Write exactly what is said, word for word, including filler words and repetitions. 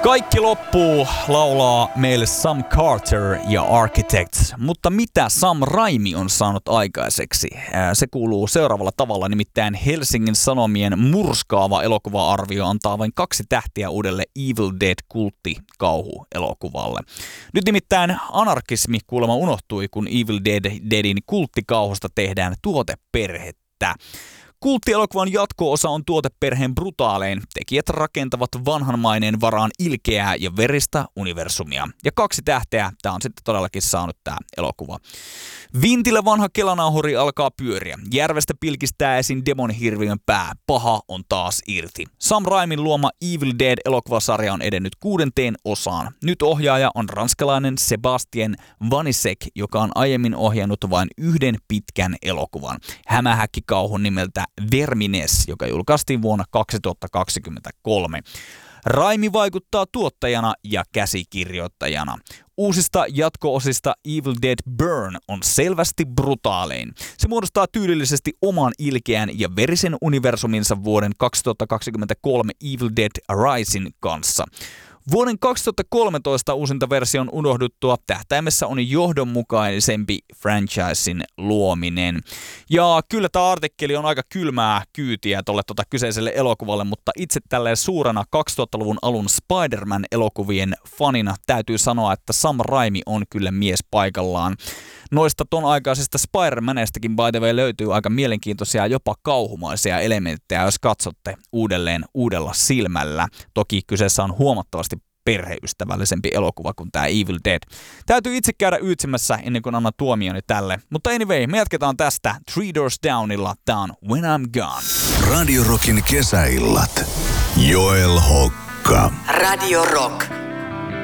Kaikki loppuu, laulaa meille Sam Carter ja Architects, mutta mitä Sam Raimi on saanut aikaiseksi? Se kuuluu seuraavalla tavalla, nimittäin Helsingin Sanomien murskaava elokuva-arvio antaa vain kaksi tähtiä uudelle Evil Dead-kulttikauhu-elokuvalle. Nyt nimittäin anarkismi kuulemma unohtui, kun Evil Dead Deadin kulttikauhusta tehdään tuoteperhettä. Kulttielokuvan jatko-osa on tuoteperheen brutaalein. Tekijät rakentavat vanhanmaineen varaan ilkeää ja veristä universumia. Ja kaksi tähteä, tää on sitten todellakin saanut tää elokuva. Vintillä vanha kelanauhuri alkaa pyöriä. Järvestä pilkistää esiin demonihirviön pää. Paha on taas irti. Sam Raimin luoma Evil Dead-elokuvasarja on edennyt kuudenteen osaan. Nyt ohjaaja on ranskalainen Sébastien Vanissek, joka on aiemmin ohjannut vain yhden pitkän elokuvan. Hämähäkkikauhun nimeltä Vermines, joka julkaistiin vuonna kaksituhattakaksikymmentäkolme. Raimi vaikuttaa tuottajana ja käsikirjoittajana. Uusista jatko-osista Evil Dead Burn on selvästi brutaalein. Se muodostaa tyylillisesti oman ilkeän ja verisen universuminsa vuoden kaksituhattakaksikymmentäkolme Evil Dead Risin kanssa. Vuoden kaksituhattakolmetoista uusinta version unohduttua tähtäimessä on johdonmukaisempi franchisein luominen. Ja kyllä tämä artikkeli on aika kylmää kyytiä tolle tuota kyseiselle elokuvalle, mutta itse tälleen suurena kaksituhattaluvun alun Spider-Man-elokuvien fanina täytyy sanoa, että Sam Raimi on kyllä mies paikallaan. Noista ton aikaisista Spider-Maneistakin by the way löytyy aika mielenkiintoisia jopa kauhumaisia elementtejä, jos katsotte uudelleen uudella silmällä. Toki kyseessä on huomattavasti perheystävällisempi elokuva kuin tämä Evil Dead. Täytyy itse käydä yytsimässä ennen kuin annan tuomioni tälle. Mutta anyway, me jatketaan tästä Three Doors Downilla. Tää on When I'm Gone. Radio Rockin kesäillat. Joel Hokka. Radio Rock.